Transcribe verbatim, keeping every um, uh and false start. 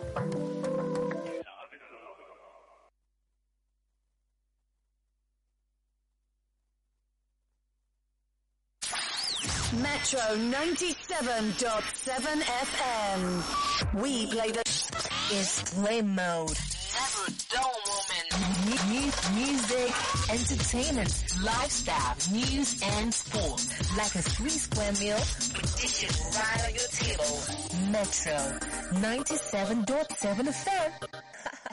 Metro ninety-seven point seven F M. We play the is play mode. Never dull moment. Mu- music, entertainment, lifestyle, news and sport. Like a three square meal, with dishes right on your table. Metro ninety-seven point seven F M.